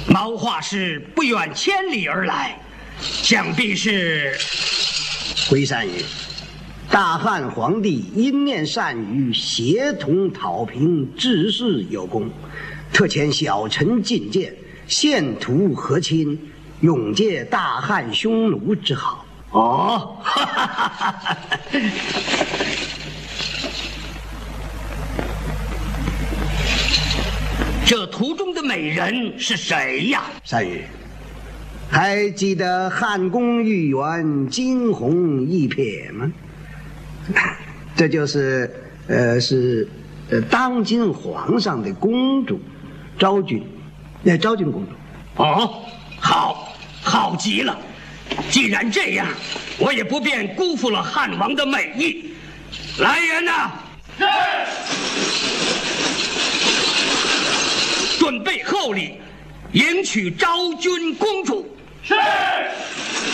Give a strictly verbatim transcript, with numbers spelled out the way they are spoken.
毛画师不远千里而来，想必是回善宇。大汉皇帝因念善于协同讨平治世有功，特遣小臣进谏，献图和亲，永借大汉匈奴之好。 哦，哈哈哈哈！这图中的美人是谁呀？ 善宇，还记得汉宫御园惊鸿一瞥吗？这就是呃是呃当今皇上的公主昭君，那、呃、昭君公主。 哦，好，好极了。既然这样，我也不便辜负了汉王的美意。来人呐！是。准备厚礼，迎娶昭君公主。